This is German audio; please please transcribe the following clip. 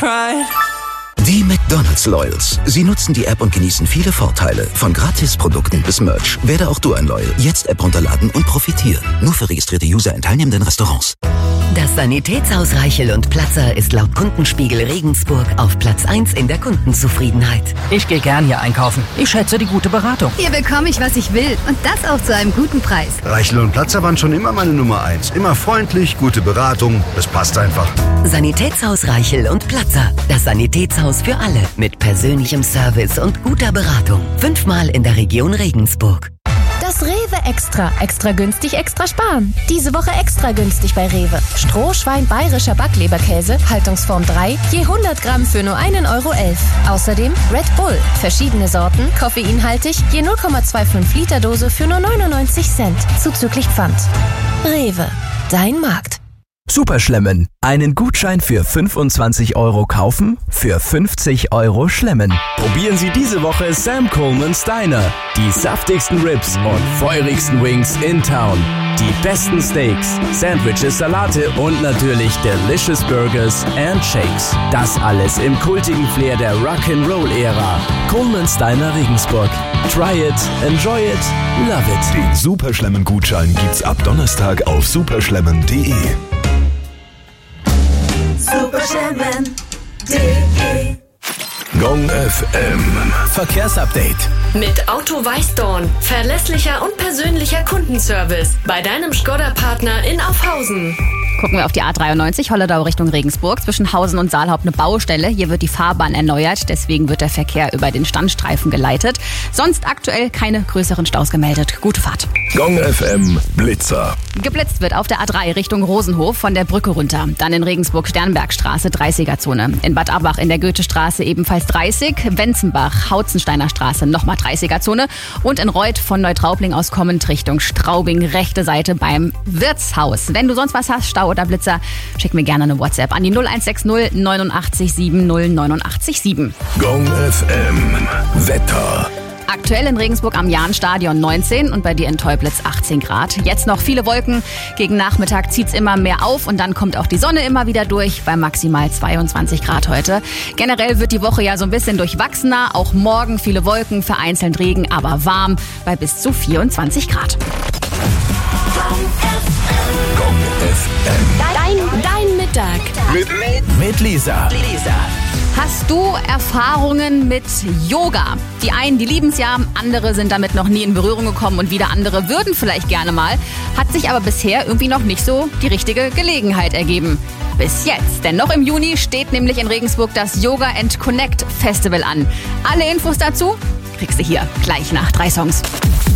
Pride. Die McDonald's Loyals. Sie nutzen die App und genießen viele Vorteile. Von Gratisprodukten bis Merch. Werde auch du ein Loyal. Jetzt App runterladen und profitieren. Nur für registrierte User in teilnehmenden Restaurants. Das Sanitätshaus Reichel und Platzer ist laut Kundenspiegel Regensburg auf Platz 1 in der Kundenzufriedenheit. Ich gehe gern hier einkaufen. Ich schätze die gute Beratung. Hier bekomme ich, was ich will. Und das auch zu einem guten Preis. Reichel und Platzer waren schon immer meine Nummer 1. Immer freundlich, gute Beratung. Das passt einfach. Sanitätshaus Reichel und Platzer. Das Sanitätshaus für alle. Mit persönlichem Service und guter Beratung. 5-mal in der Region Regensburg. Das Rewe Extra. Extra günstig, extra sparen. Diese Woche extra günstig bei Rewe. Strohschwein bayerischer Backleberkäse, Haltungsform 3, je 100 Gramm für nur 1,11 Euro. Außerdem Red Bull. Verschiedene Sorten, koffeinhaltig, je 0,25 Liter Dose für nur 99 Cent. Zuzüglich Pfand. Rewe. Dein Markt. Superschlemmen. Einen Gutschein für 25 Euro kaufen, für 50 Euro schlemmen. Probieren Sie diese Woche Sam Coleman's Diner. Die saftigsten Ribs und feurigsten Wings in Town. Die besten Steaks, Sandwiches, Salate und natürlich delicious Burgers and Shakes. Das alles im kultigen Flair der Rock'n'Roll-Ära. Coleman's Diner Regensburg. Try it, enjoy it, love it. Den Superschlemmen-Gutschein gibt's ab Donnerstag auf superschlemmen.de. Superschlemmen.de. Gong FM. Verkehrsupdate. Mit Auto Weißdorn. Verlässlicher und persönlicher Kundenservice. Bei deinem Škoda-Partner in Aufhausen. Gucken wir auf die A93, Holledau Richtung Regensburg. Zwischen Hausen und Saalhaupt eine Baustelle. Hier wird die Fahrbahn erneuert. Deswegen wird der Verkehr über den Standstreifen geleitet. Sonst aktuell keine größeren Staus gemeldet. Gute Fahrt. Gong FM Blitzer. Geblitzt wird auf der A3 Richtung Rosenhof von der Brücke runter. Dann in Regensburg Sternbergstraße 30er-Zone. In Bad Abbach in der Goethestraße ebenfalls 30. Wenzenbach, Hautzensteiner Straße nochmal 30er-Zone. Und in Reuth von Neutraubling aus kommend Richtung Straubing, rechte Seite beim Wirtshaus. Wenn du sonst was hast, Stau oder Blitzer, schick mir gerne eine WhatsApp an die 0160 89 70 89 7. Gong FM Wetter. Aktuell in Regensburg am Jahnstadion 19 und bei dir in Teublitz 18 Grad. Jetzt noch viele Wolken. Gegen Nachmittag zieht's immer mehr auf und dann kommt auch die Sonne immer wieder durch bei maximal 22 Grad heute. Generell wird die Woche ja so ein bisschen durchwachsener. Auch morgen viele Wolken, vereinzelt Regen, aber warm bei bis zu 24 Grad. Gong FM. Dein Mittag. Mit Lisa. Hast du Erfahrungen mit Yoga? Die einen, die lieben es ja, andere sind damit noch nie in Berührung gekommen und wieder andere würden vielleicht gerne mal. Hat sich aber bisher irgendwie noch nicht so die richtige Gelegenheit ergeben. Bis jetzt, denn noch im Juni steht nämlich in Regensburg das Yoga & Connect Festival an. Alle Infos dazu kriegst du hier gleich nach 3 Songs.